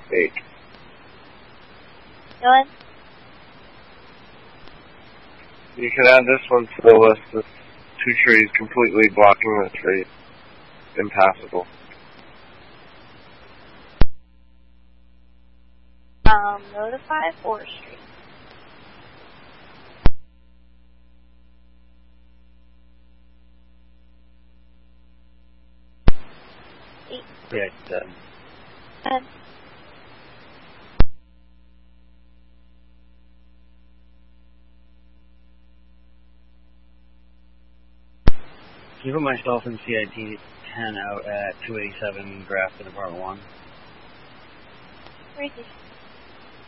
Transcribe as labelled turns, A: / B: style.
A: 8.
B: Dylan?
A: You can add this one to the list. This 2 trees completely blocking the tree. Impassable.
B: Notify forestry.
C: Yeah,
B: 10.
C: Can you put myself in CIT 10 out at 287 Grafton Apartment 1?
B: Crazy.